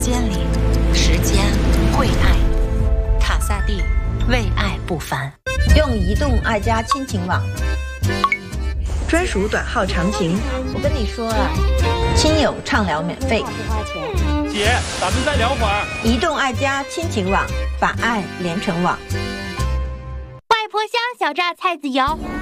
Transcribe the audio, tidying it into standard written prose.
间里，时间会爱，卡萨帝为爱不凡。 用移动爱家亲情网， 专属短号长情。 我跟你说啊，亲友畅聊免费， 姐，咱们再聊会儿。 移动爱家亲情网，把爱连成网。 外婆香小榨菜籽油。